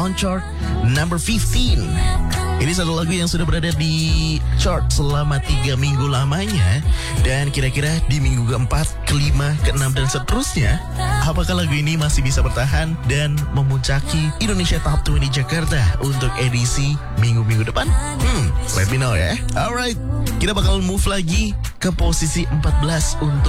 on chart number 15. Ini satu lagu yang sudah berada di chart selama 3 minggu lamanya. Dan kira-kira di minggu keempat, kelima, keenam, dan seterusnya, apakah lagu ini masih bisa bertahan dan memuncaki Indonesia Top 20 Jakarta untuk edisi minggu-minggu depan? Let me know ya. Alright, kita bakal move lagi ke posisi 14 untuk